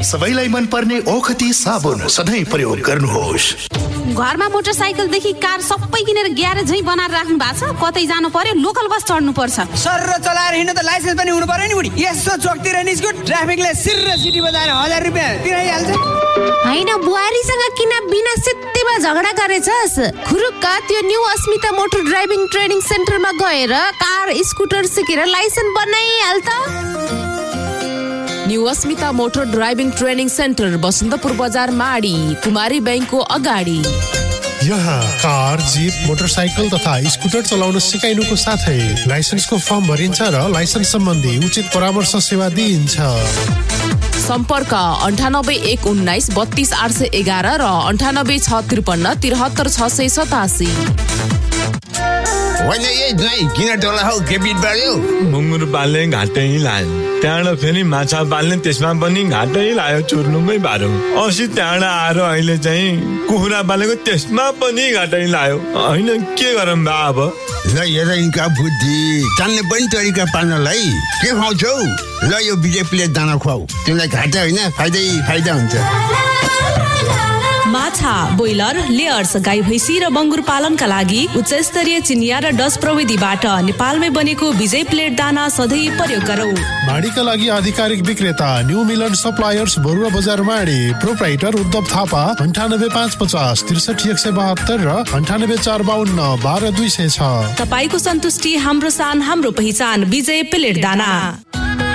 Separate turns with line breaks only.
सबैलाई मन पर्ने ओखती साबुन सधैँ प्रयोग गर्नुहोस्।
घरमा मोटरसाइकलदेखि कार सबै किनेर ग्यारेज झैँ बनाएर राख्नु भएको छ। कतै जानु पर्यो लोकल बस चढ्नु पर्छ।
सर चलाएर हिँड्न त लाइसेन्स पनि हुनु पर्यो नि बुढी। यसो चोकतिर निस्क्यो ट्राफिकले सिर्र सिटी बजाएर 1000 रुपैयाँ तिराइहाल्छ।
हैन बुहारीसँग किन बिना सित्तैमा झगडा गरेछस्? खुरुक्क त्यो न्यू अस्मिता मोटर ड्राइभिङ ट्रेनिङ सेन्टरमा गएर कार स्कुटर सिकेर लाइसेन्स बनाइहाल त।
न्यू अस्मिता motor driving training centre Basantapur बजार माडी कुमारी बैंकको अगाडि।
यहाँ कार, जीप, मोटरसाइकल तथा स्कुटर चलाउन सिकाइनुको साथै लाइसेन्सको फर्म भरिन्छ र लाइसेन्स सम्बन्धी उचित परामर्श सेवा दिइन्छ।
सम्पर्क 9819 32 811 र 98 653 73 687।
होइन यही दाइ किन टोला हौ के बिट बाल्यो?
मुङ्गुर पाल्ने घाटै लायो, त्यहाँबाट फेरि माछा पाल्ने त्यसमा पनि घाटै लायो, चुर्नुमै बाह्रो। अस्ति त्यहाँबाट आएर अहिले चाहिँ कुखुरा पालेको त्यसमा पनि घाटै लायो। होइन के गरौँ बा अब?
ल हेर यिनका बुद्धि जान्ने पनि तरिका पाल्नलाई के खुवाउँछौ? ल यो विजय प्लेट दाना खुवाऊ, तिमीलाई घाटा होइन फाइदा हुन्छ।
माछा, ब्रोइलर, लेयर्स, गाई भैँसी र बङ्गुर पालनका लागि उच्च स्तरीय चिनिया र डच प्रविधिबाट नेपालमै बनेको विजय प्लेट दाना सधैँ प्रयोग गरौँ।
माडीका लागि आधिकारिक विक्रेता न्यू मिलन सप्लायर्स बरुवा बजार माडी। प्रोप्राइटर उद्धव थापा 98550 63 172 र 98452 12 206।
तपाईको सन्तुष्टि हाम्रो शान हाम्रो पहिचान विजय प्लेट दाना।